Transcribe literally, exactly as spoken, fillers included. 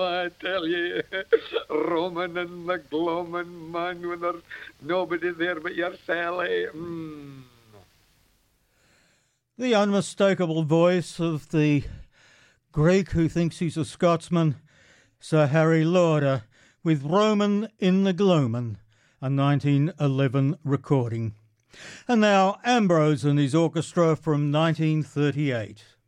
I tell ye, Roman and the gloaming, man, when there's nobody there but yourself, eh? Mm. The unmistakable voice of the Greek who thinks he's a Scotsman, Sir Harry Lauder, with Roman in the Gloamin', a nineteen eleven recording. And now Ambrose and his orchestra from nineteen thirty-eight.